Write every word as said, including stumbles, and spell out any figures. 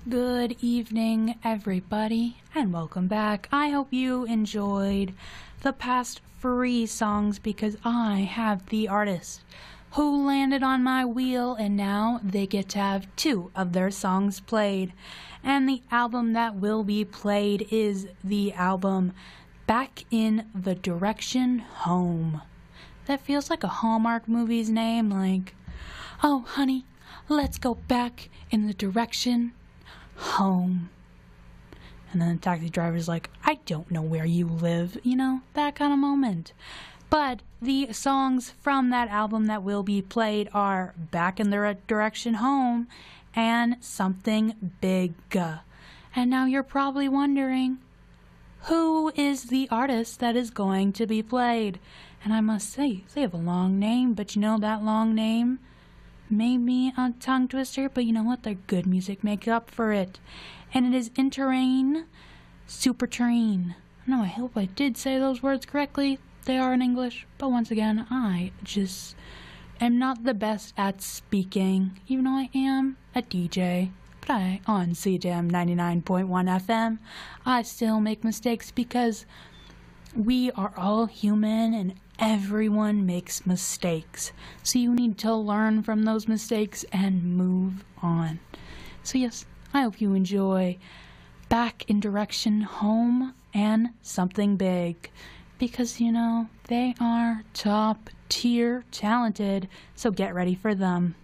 Good evening, everybody, and welcome back. I hope you enjoyed the past free songs because I have the artist who landed on my wheel, and now they get to have two of their songs played. And the album that will be played is the album Back in the Direction Home. That feels like a Hallmark movie's name, like, oh, honey, let's go back in the direction home. And then the taxi driver's like, I don't know where you live, you know, that kind of moment. But the songs from that album that will be played are Back in the Direction Home and Something Big. And now you're probably wondering, who is the artist that is going to be played? And I must say, they have a long name, but you know that long name made me a tongue twister, but you know what? Their good music makes up for it. And it is Interrain Supertrain. No, I hope I did say those words correctly. They are in English, but once again, I just am not the best at speaking, even though I am a D J. But I, on C J M ninety-nine point one F M, I still make mistakes because we are all human and everyone makes mistakes. So you need to learn from those mistakes and move on. So yes, I hope you enjoy Back in Direction Home and Something Big. Because, you know, they are top tier talented. So get ready for them.